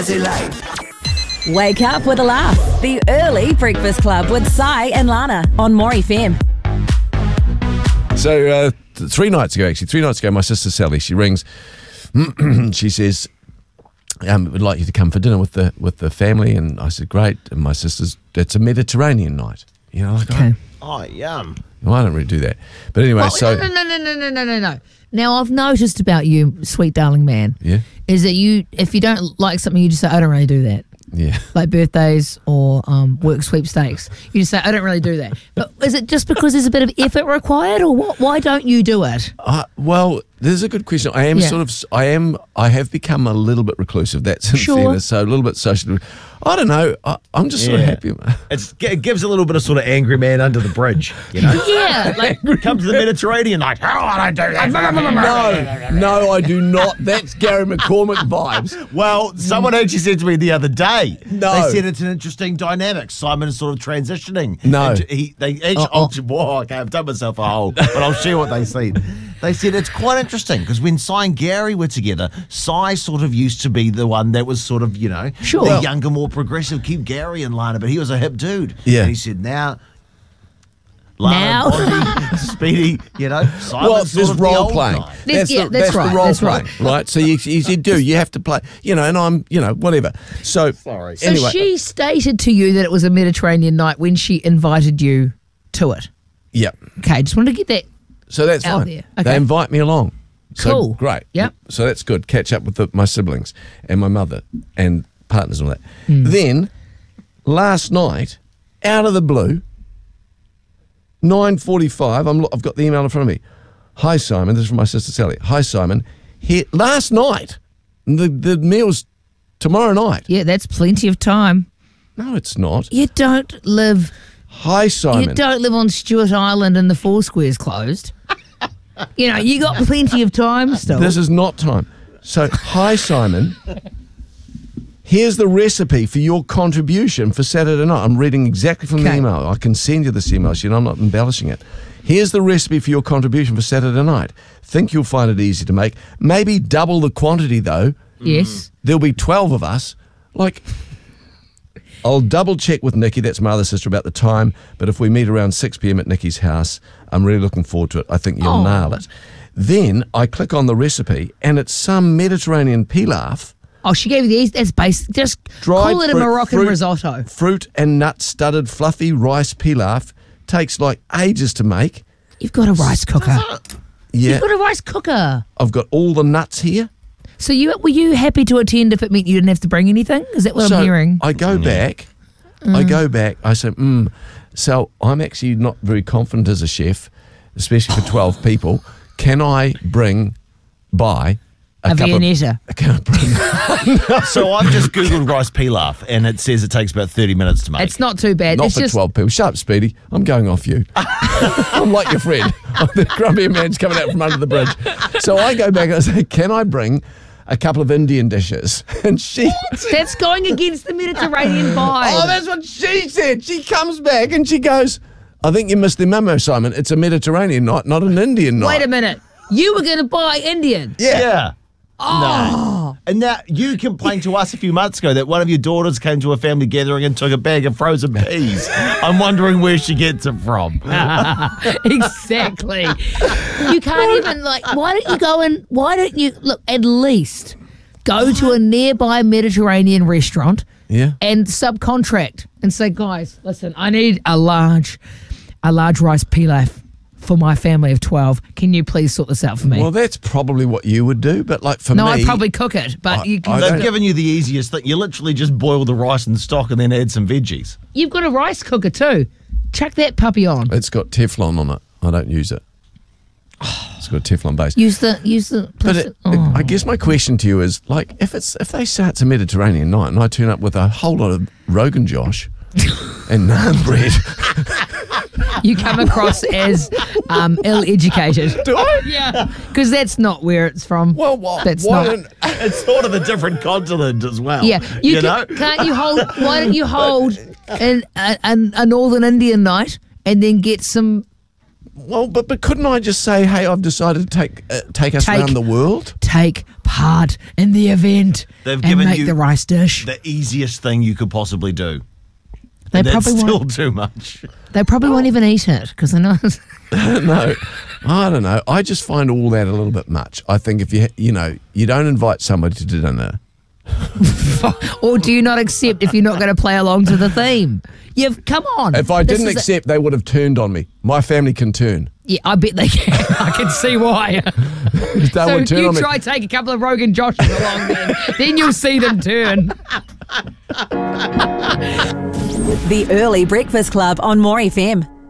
Jazzy Lane. Wake up with a laugh. The Early Breakfast Club with Sai and Lana on More FM. So 3 nights ago, my sister Sally, she rings. She says, "We'd like you to come for dinner with the family." And I said, "Great." And my sister's, it's a Mediterranean night. You know, like, Okay. Oh, yum. well, I don't really do that. But anyway, so No. Now, I've noticed about you, sweet darling man, yeah, is that you, if you don't like something, you just say, I don't really do that. yeah. Like birthdays or work sweepstakes. You just say, I don't really do that. But is it just because there's a bit of effort required, or what? Why don't you do it? Well, this is a good question. I have become a little bit reclusive. That's in Sure. fairness. So a little bit social. I don't know. I'm just sort of happy. It gives a little bit of sort of angry man under the bridge, you know? Yeah. Like, Come to the Mediterranean like, oh, I don't do that. No, I do not. That's Gary McCormick vibes. Well, someone actually said to me the other day, No. they said it's an interesting dynamic. Simon is sort of transitioning. No. Okay, I've done myself a hole, but I'll share what they said. They said it's quite interesting because when Si and Gary were together, Si sort of used to be the one that was sort of, you know, Sure. the younger, more progressive, keep Gary in line, but he was a hip dude. Yeah. And he said, now, Bondi, Speedy, you know, Simon's Well, sort there's of the role old playing. guy. That's the right, role that's playing, right? So you have to play, you know, and I'm, you know, whatever. So, Sorry. so anyway, she stated to you that it was a Mediterranean night when she invited you to it. yeah. Okay, just wanted to get that. So that's Out fine. there. Okay. They invite me along. So Cool. great. Yep. So that's good. Catch up with my siblings and my mother and partners and all that. Hmm. Then last night, out of the blue, 9:45. I've got the email in front of me. Hi Simon, this is from my sister Sally. Hi Simon. Here last night. The meal's tomorrow night. Yeah, that's plenty of time. No, it's not. You don't live. Hi Simon. You don't live on Stewart Island and the Foursquare's closed. You know, you got plenty of time still. This is not time. So, hi, Simon. Here's the recipe for your contribution for Saturday night. I'm reading exactly from the Okay. email. I can send you this email, so you know I'm not embellishing it. Here's the recipe for your contribution for Saturday night. Think you'll find it easy to make. Maybe double the quantity, though. Yes. There'll be 12 of us. Like, I'll double check with Nikki, that's my other sister, about the time. But if we meet around 6 p.m. at Nikki's house, I'm really looking forward to it. I think you'll nail it. Then I click on the recipe, and it's some Mediterranean pilaf. Oh, she gave you these. That's basic. Just Dried call it a fruit- Moroccan fruit- risotto. Fruit and nut studded fluffy rice pilaf. Takes like ages to make. You've got a rice cooker. Yeah, You've got a rice cooker. I've got all the nuts here. So were you happy to attend if it meant you didn't have to bring anything? Is that what So I'm hearing? I go back. I say, so I'm actually not very confident as a chef, especially for 12 people. Can I buy A cup Viennetta. Can I bring So I've just Googled rice pilaf, and it says it takes about 30 minutes to make. It's not too bad. not It's for just 12 people. Shut up, Speedy. I'm going off you. I'm like your friend. The grumpy man's coming out from under the bridge. So I go back and I say, can I bring a couple of Indian dishes? And she... that's going against the Mediterranean vibe. Oh, that's what she said. She comes back and she goes, I think you missed the memo, Simon. It's a Mediterranean night, not an Indian night. Wait a minute. You were going to buy Indian. Yeah. Oh. No. And now you complained to us a few months ago that one of your daughters came to a family gathering and took a bag of frozen peas. I'm wondering where she gets it from. Exactly. You can't even, why don't you, look, at least go to a nearby Mediterranean restaurant Yeah. and subcontract and say, guys, listen, I need a large rice pilaf for my family of 12. Can you please sort this out for me? Well, that's probably what you would do, but like for no, me... I'd probably cook it, but you can. I They've don't- given you the easiest thing. You literally just boil the rice and stock and then add some veggies. You've got a rice cooker too. Chuck that puppy on. It's got Teflon on it. I don't use it. It's got a Teflon base. Use the. But I guess my question to you is, like, if they say it's a Mediterranean night and I turn up with a whole lot of Rogan Josh and naan bread... You come across as ill-educated. Do I? Yeah, because that's not where it's from. Well, what? That's why not. don't- It's sort of a different continent as well. Yeah, You know? can't you hold? Why don't you hold a Northern Indian night and then get some Well, but couldn't I just say, hey, I've decided to take us around the world? Take part in the event They've and given make you the rice dish. The easiest thing you could possibly do. They And that's probably still won't. too much. They probably won't even eat it because they know. No, I don't know. I just find all that a little bit much. I think if you don't invite somebody to dinner. Or do you not accept if you're not going to play along to the theme? Come on. If I This didn't is accept, they would have turned on me. My family can turn. Yeah, I bet they can. I can see why. They So would turn you on me. try take a couple of Rogan Joshes along then you'll see them turn. The Early Breakfast Club on More FM.